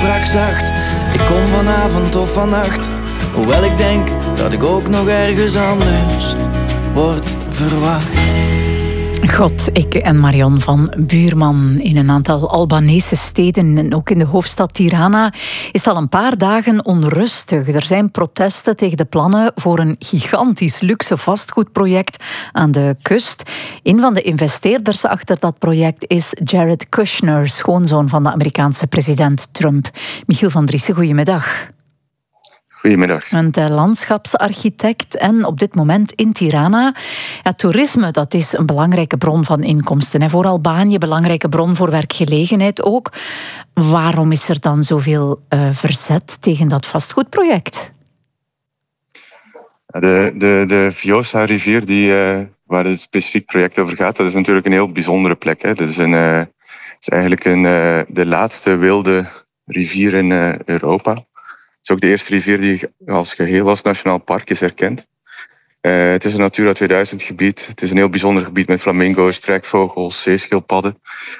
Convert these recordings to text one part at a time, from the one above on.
afspraak zacht. Ik kom vanavond of vannacht, hoewel ik denk dat ik ook nog ergens anders word verwacht. God, ik en Marion van Buurman. In een aantal Albanese steden en ook in de hoofdstad Tirana is het al een paar dagen onrustig. Er zijn protesten tegen de plannen voor een gigantisch luxe vastgoedproject aan de kust. Een van de investeerders achter dat project is Jared Kushner, schoonzoon van de Amerikaanse president Trump. Michiel van Driessen, goedemiddag. Goedemiddag. Bent landschapsarchitect en op dit moment in Tirana. Ja, toerisme, dat is een belangrijke bron van inkomsten. En voor Albanië, belangrijke bron voor werkgelegenheid ook. Waarom is er dan zoveel verzet tegen dat vastgoedproject? De Vjosa-rivier, waar het specifiek project over gaat, dat is natuurlijk een heel bijzondere plek. Hè. Dat is, eigenlijk de laatste wilde rivier in Europa. Het is ook de eerste rivier die als geheel als nationaal park is erkend. Het is een Natura 2000 gebied. Het is een heel bijzonder gebied met flamingo's, trekvogels, zeeschildpadden.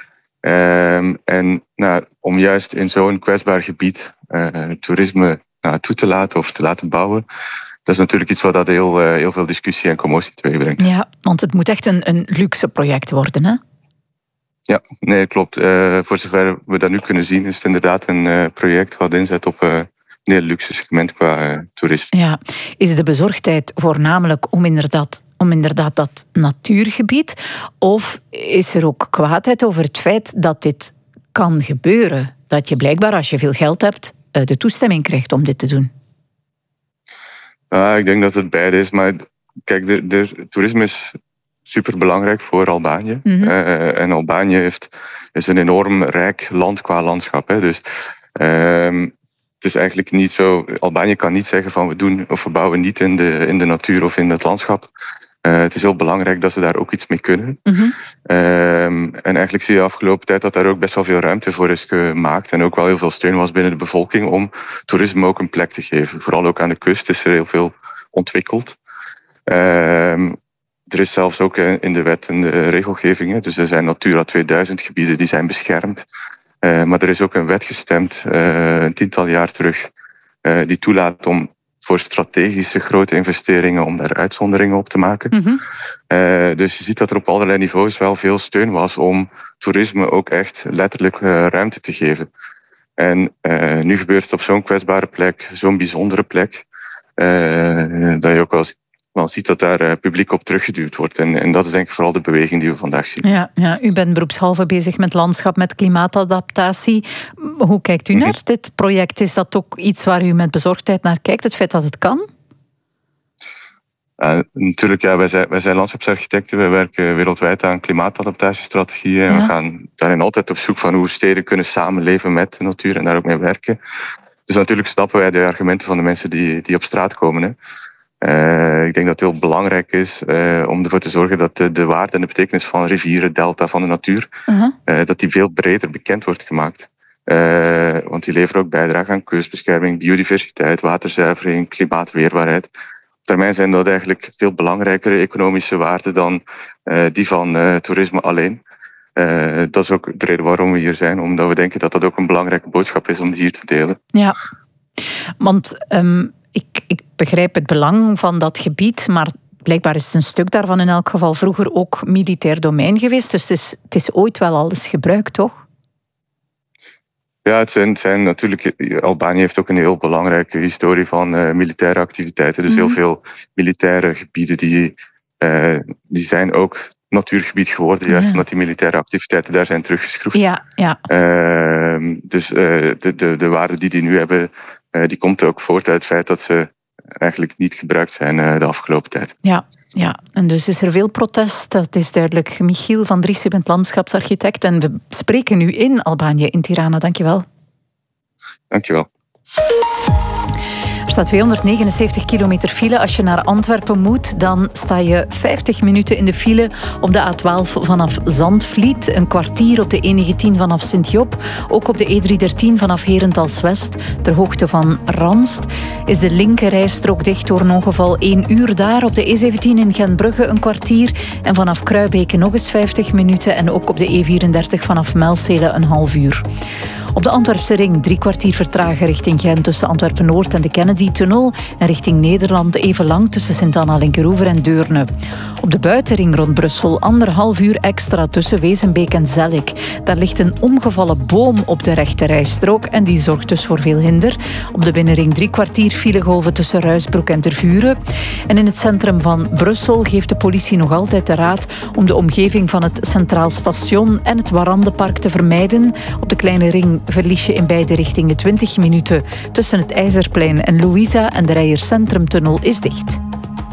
Om juist in zo'n kwetsbaar gebied toerisme toe te laten of te laten bouwen, dat is natuurlijk iets wat heel veel discussie en commotie teweegbrengt. Ja, want het moet echt een luxe project worden, hè? Ja, nee, klopt. Voor zover we dat nu kunnen zien, is het inderdaad een project wat inzet op een heel luxe segment qua toerisme. Ja, is de bezorgdheid voornamelijk om inderdaad dat natuurgebied? Of is er ook kwaadheid over het feit dat dit kan gebeuren? Dat je blijkbaar, als je veel geld hebt, de toestemming krijgt om dit te doen? Ik denk dat het beide is. Maar kijk, de toerisme is superbelangrijk voor Albanië. Mm-hmm. En Albanië is een enorm rijk land qua landschap. Hè. Dus het is eigenlijk niet zo. Albanië kan niet zeggen van we bouwen niet in de natuur of in het landschap. Het is heel belangrijk dat ze daar ook iets mee kunnen. Mm-hmm. En eigenlijk zie je de afgelopen tijd dat daar ook best wel veel ruimte voor is gemaakt. En ook wel heel veel steun was binnen de bevolking om toerisme ook een plek te geven. Vooral ook aan de kust is er heel veel ontwikkeld. Er is zelfs ook in de wet en de regelgevingen. Dus er zijn Natura 2000 gebieden die zijn beschermd. Maar er is ook een wet gestemd, een 10-tal jaar terug, die toelaat om voor strategische grote investeringen om daar uitzonderingen op te maken. Mm-hmm. Dus je ziet dat er op allerlei niveaus wel veel steun was om toerisme ook echt letterlijk ruimte te geven. En nu gebeurt het op zo'n kwetsbare plek, zo'n bijzondere plek, dat je ook wel ziet dat daar publiek op teruggeduwd wordt. En dat is denk ik vooral de beweging die we vandaag zien. Ja, u bent beroepshalve bezig met landschap, met klimaatadaptatie. Hoe kijkt u naar dit project? Is dat ook iets waar u met bezorgdheid naar kijkt, het feit dat het kan? Natuurlijk, ja, wij zijn landschapsarchitecten. Wij werken wereldwijd aan klimaatadaptatiestrategieën. En we gaan daarin altijd op zoek van hoe steden kunnen samenleven met de natuur en daar ook mee werken. Dus natuurlijk snappen wij de argumenten van de mensen die op straat komen. Hè. Ik denk dat het heel belangrijk is om ervoor te zorgen dat de waarde en de betekenis van rivieren, delta, van de natuur, dat die veel breder bekend wordt gemaakt. Want die leveren ook bijdrage aan kustbescherming, biodiversiteit, waterzuivering, klimaatweerbaarheid. Op termijn zijn dat eigenlijk veel belangrijkere economische waarden dan die van toerisme alleen. Dat is ook de reden waarom we hier zijn, omdat we denken dat dat ook een belangrijke boodschap is om die hier te delen. Ja, want ik begrijp het belang van dat gebied, maar blijkbaar is een stuk daarvan in elk geval vroeger ook militair domein geweest. Dus het is ooit wel al eens gebruikt, toch? Ja, het zijn natuurlijk. Albanië heeft ook een heel belangrijke historie van militaire activiteiten. Dus heel veel militaire gebieden die zijn ook natuurgebied geworden, juist omdat die militaire activiteiten daar zijn teruggeschroefd. Ja. Dus de waarde die nu hebben, die komt ook voort uit het feit dat ze eigenlijk niet gebruikt zijn de afgelopen tijd. Ja, en dus is er veel protest, dat is duidelijk. Michiel van Driessen, bent landschapsarchitect en we spreken nu in Albanië, in Tirana. Dankjewel. Dankjewel. Er staat 279 kilometer file. Als je naar Antwerpen moet, dan sta je 50 minuten in de file op de A12 vanaf Zandvliet. Een kwartier op de E19 vanaf Sint-Job. Ook op de E313 vanaf Herentals-West, ter hoogte van Ranst, is de linkerrijstrook dicht door een ongeval. 1 uur daar. Op de E17 in Gentbrugge een kwartier. En vanaf Kruibeke nog eens 50 minuten. En ook op de E34 vanaf Melzele een half uur. Op de Antwerpse ring 3 kwartier vertragen richting Gent tussen Antwerpen-Noord en de Kennedy-tunnel. En richting Nederland even lang tussen Sint-Anna-Linkeroever en Deurne. Op de buitenring rond Brussel 1,5 uur extra tussen Wezenbeek en Zellik. Daar ligt een omgevallen boom op de rechterrijstrook en die zorgt dus voor veel hinder. Op de binnenring 3 kwartier filegolven tussen Ruisbroek en Tervuren. En in het centrum van Brussel geeft de politie nog altijd de raad om de omgeving van het Centraal Station en het Warandenpark te vermijden. Op de kleine ring verlies je in beide richtingen 20 minuten. Tussen het IJzerplein en Louisa en de Rijers Centrumtunnel is dicht.